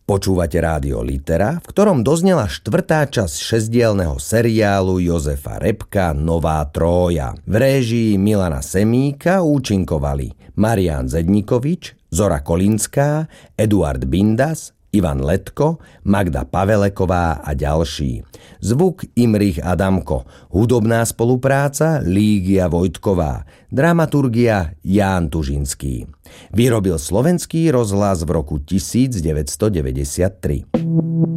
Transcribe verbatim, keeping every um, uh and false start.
Počúvate Rádio Litera, v ktorom doznela štvrtá časť šesťdielneho seriálu Jozefa Repka Nová Trója. V réžii Milana Semíka účinkovali Marián Zednikovič, Zora Kolinská, Eduard Bindas, Ivan Letko, Magda Paveleková a ďalší. Zvuk Imrich Adamko, hudobná spolupráca Lígia Vojtková, dramaturgia Ján Tužinský. Vyrobil Slovenský rozhlas v roku devätnásťstodeväťdesiattri.